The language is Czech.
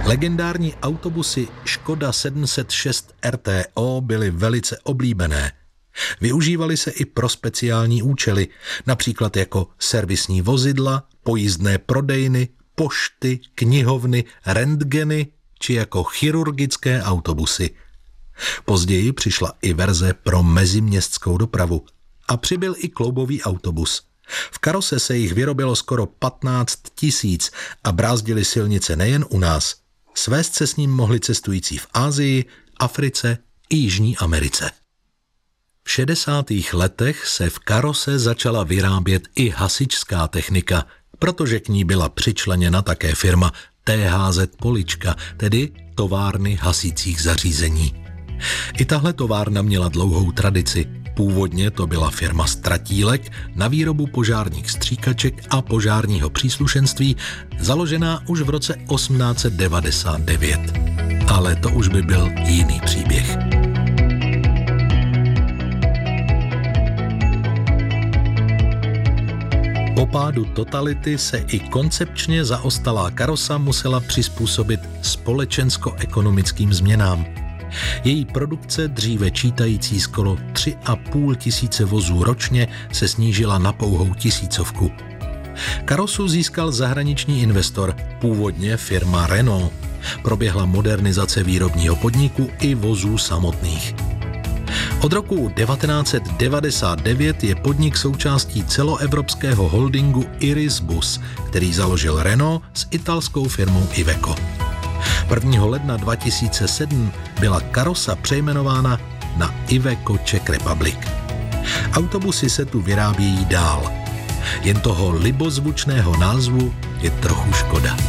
Legendární autobusy Škoda 706 RTO byly velice oblíbené. Využívaly se i pro speciální účely, například jako servisní vozidla, pojízdné prodejny, pošty, knihovny, rentgeny či jako chirurgické autobusy. Později přišla i verze pro meziměstskou dopravu a přibyl i kloubový autobus. V karose se jich vyrobilo skoro 15 000 a brázdili silnice nejen u nás. Svést se s ním mohli cestující v Asii, Africe i Jižní Americe. V 60. letech se v karose začala vyrábět i hasičská technika, protože k ní byla přičleněna také firma THZ Polička, tedy továrny hasících zařízení. I tahle továrna měla dlouhou tradici. Původně to byla firma Stratílek na výrobu požárních stříkaček a požárního příslušenství, založená už v roce 1899. Ale to už by byl jiný příběh. Po pádu totality se i koncepčně zaostalá karosa musela přizpůsobit společensko-ekonomickým změnám. Její produkce, dříve čítající skoro 3,5 tisíce vozů ročně, se snížila na pouhou 1000. Karosu získal zahraniční investor, původně firma Renault. Proběhla modernizace výrobního podniku i vozů samotných. Od roku 1999 je podnik součástí celoevropského holdingu Irisbus, který založil Renault s italskou firmou Iveco. 1. ledna 2007 byla karosa přejmenována na Iveco Czech Republic. Autobusy se tu vyrábějí dál. Jen toho libozvučného názvu je trochu škoda.